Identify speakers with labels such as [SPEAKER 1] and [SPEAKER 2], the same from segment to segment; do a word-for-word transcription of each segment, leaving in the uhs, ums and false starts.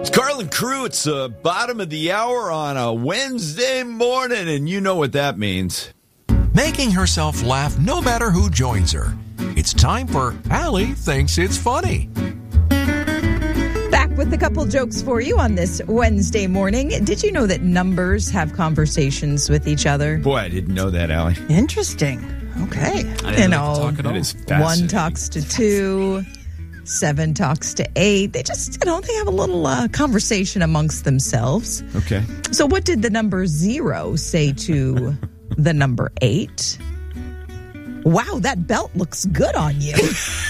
[SPEAKER 1] Carlin Crew, it's the bottom of the hour on a Wednesday morning, and you know what that means.
[SPEAKER 2] Making herself laugh no matter who joins her. It's time for Allie Thinks It's Funny.
[SPEAKER 3] Back with a couple jokes for you on this Wednesday morning. Did you know that numbers have conversations with each other?
[SPEAKER 1] Boy, I didn't know that, Allie.
[SPEAKER 3] Interesting. Okay. You know,
[SPEAKER 1] That is fascinating.
[SPEAKER 3] one talks to two. Seven talks to eight. They just, you know, they have a little uh, conversation amongst themselves.
[SPEAKER 1] Okay.
[SPEAKER 3] So what did the number zero say to the number eight? Wow, that belt looks good on you.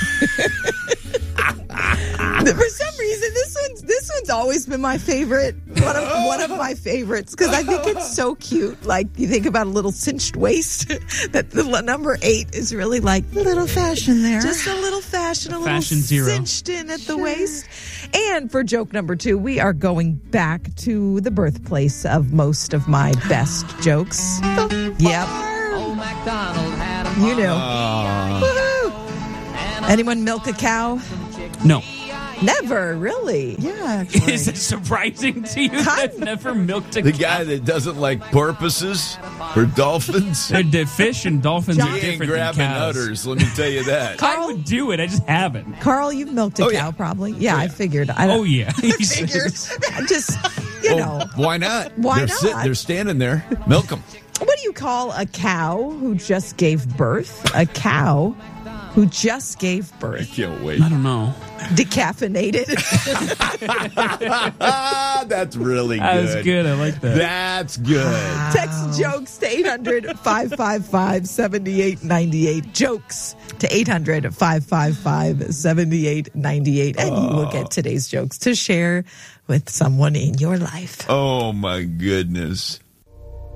[SPEAKER 3] For some reason, this one's this one's always been my favorite. One of one of my favorites because I think it's so cute. Like you think about a little cinched waist. That the number eight is really like
[SPEAKER 4] A little fashion there.
[SPEAKER 3] just a little fashion, a
[SPEAKER 5] Fashion
[SPEAKER 3] little
[SPEAKER 5] zero.
[SPEAKER 3] cinched in at the waist. And for joke number two, we are going back to the birthplace of most of my best jokes. Yep,
[SPEAKER 6] Old MacDonald had a
[SPEAKER 3] you know.
[SPEAKER 1] Uh,
[SPEAKER 3] Woohoo! Anyone milk a cow?
[SPEAKER 5] No.
[SPEAKER 3] Never, really.
[SPEAKER 4] Yeah, actually.
[SPEAKER 5] Is it surprising to you that I've never milked a
[SPEAKER 1] the
[SPEAKER 5] cow?
[SPEAKER 1] guy that doesn't like porpoises or dolphins,
[SPEAKER 5] They're di- fish and dolphins are
[SPEAKER 1] he ain't
[SPEAKER 5] different than
[SPEAKER 1] grabbing
[SPEAKER 5] cows.
[SPEAKER 1] udders, let me tell you that.
[SPEAKER 5] I would do it. I just haven't.
[SPEAKER 3] Carl, you've milked a
[SPEAKER 1] Oh,
[SPEAKER 3] cow,
[SPEAKER 1] yeah.
[SPEAKER 3] probably. Yeah,
[SPEAKER 1] Oh,
[SPEAKER 3] I
[SPEAKER 1] yeah.
[SPEAKER 3] figured. I
[SPEAKER 5] Oh,
[SPEAKER 3] don't
[SPEAKER 5] yeah.
[SPEAKER 3] figure. I just, you know.
[SPEAKER 1] Oh, why not?
[SPEAKER 3] Why
[SPEAKER 1] they're
[SPEAKER 3] not?
[SPEAKER 1] Sit, they're standing there. Milk them.
[SPEAKER 3] What do you call a cow who just gave birth? A cow who just gave birth.
[SPEAKER 1] Can't wait.
[SPEAKER 5] I don't know.
[SPEAKER 3] Decaffeinated.
[SPEAKER 1] Ah, that's really good.
[SPEAKER 5] That was good. I like that.
[SPEAKER 1] That's good.
[SPEAKER 3] Text jokes to eight hundred, five five five, seven eight nine eight. Jokes to eight hundred, five five five, seven eight nine eight. And you will get today's jokes to share with someone in your life.
[SPEAKER 1] Oh, my goodness.